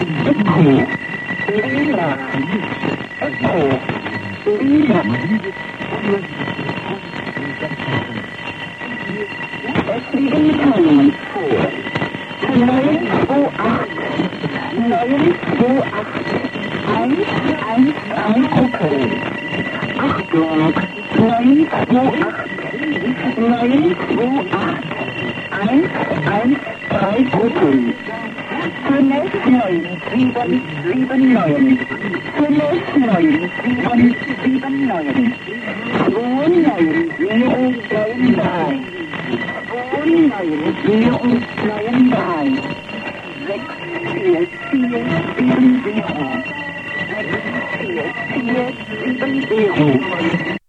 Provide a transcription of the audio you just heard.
Echo, Lila, Echo, Lila. Es liegen Zahlen vor. 928, 928, 111 Gruppen. Achtung, 928, 928, 113 Gruppen. Zunächst 9779, zunächst 9779, 2993, 2993, 64470, 64470.